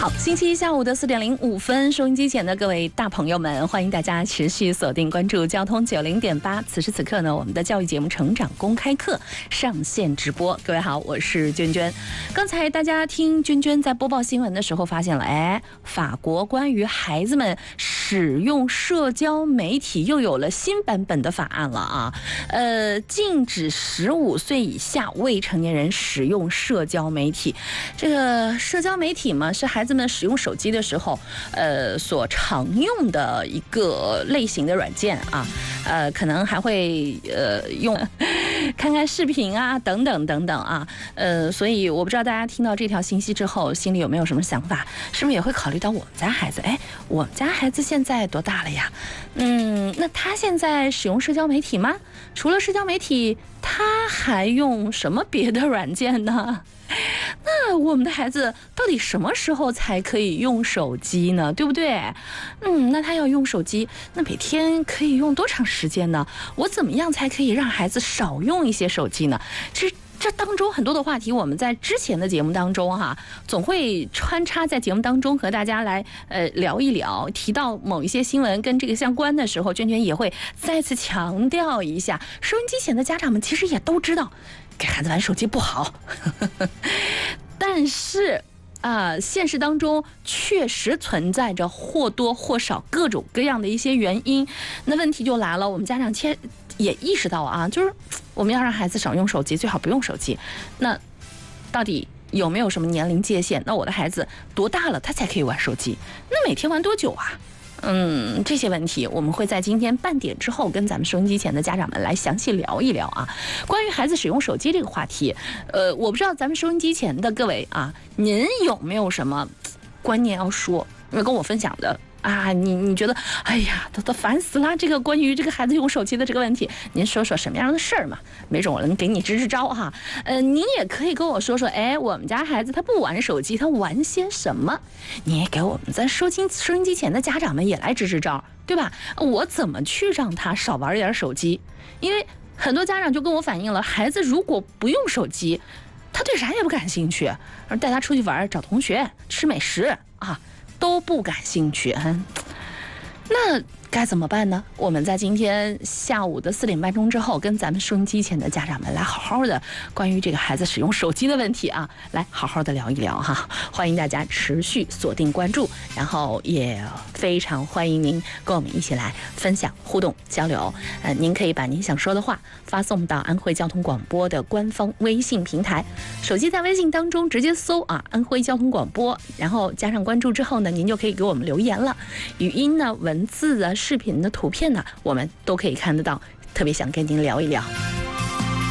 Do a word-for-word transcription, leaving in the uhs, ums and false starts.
好，星期一下午的四点零五分，收音机前的各位大朋友们，欢迎大家持续锁定关注交通九零点八。此时此刻呢，我们的教育节目《成长公开课》上线直播。各位好，我是娟娟。刚才大家听娟娟在播报新闻的时候，发现了，哎，法国关于孩子们使用社交媒体又有了新版本的法案了啊。呃，禁止十五岁以下未成年人使用社交媒体。这个社交媒体嘛，是孩子们使用手机的时候，呃，所常用的一个类型的软件啊，呃，可能还会呃用看看视频啊，等等等等啊，呃，所以我不知道大家听到这条信息之后，心里有没有什么想法？是不是也会考虑到我们家孩子？哎，我们家孩子现在多大了呀？嗯，那他现在使用社交媒体吗？除了社交媒体，他还用什么别的软件呢？那我们的孩子到底什么时候才可以用手机呢？对不对？嗯，那他要用手机，那每天可以用多长时间呢？我怎么样才可以让孩子少用一些手机呢？其实这当中很多的话题，我们在之前的节目当中哈、啊，总会穿插在节目当中和大家来呃聊一聊，提到某一些新闻跟这个相关的时候，娟娟也会再次强调一下。收音机前的家长们其实也都知道，给孩子玩手机不好，但是啊、呃，现实当中确实存在着或多或少各种各样的一些原因。那问题就来了，我们家长切也意识到啊，就是我们要让孩子少用手机，最好不用手机。那到底有没有什么年龄界限？那我的孩子多大了他才可以玩手机？那每天玩多久啊？嗯，这些问题我们会在今天半点之后跟咱们收音机前的家长们来详细聊一聊啊。关于孩子使用手机这个话题，呃，我不知道咱们收音机前的各位啊，您有没有什么观念要说，跟我分享的？啊，你你觉得，哎呀，都都烦死了！这个关于这个孩子用手机的这个问题，您说说什么样的事儿嘛？没准我能给你支支招哈。呃，您也可以跟我说说，哎，我们家孩子他不玩手机，他玩些什么？你也给我们在收音收音机前的家长们也来支支招，对吧？我怎么去让他少玩一点手机？因为很多家长就跟我反映了，孩子如果不用手机，他对啥也不感兴趣，而带他出去玩、找同学、吃美食啊。都不感兴趣，那该怎么办呢？我们在今天下午的四点半钟之后，跟咱们收音机前的家长们来好好的关于这个孩子使用手机的问题啊，来好好的聊一聊哈。欢迎大家持续锁定关注，然后也非常欢迎您跟我们一起来分享、互动、交流。呃，您可以把您想说的话发送到安徽交通广播的官方微信平台，手机在微信当中直接搜啊安徽交通广播，然后加上关注之后呢，您就可以给我们留言了。语音呢、文字啊、视频的、图片呢，我们都可以看得到。特别想跟您聊一聊。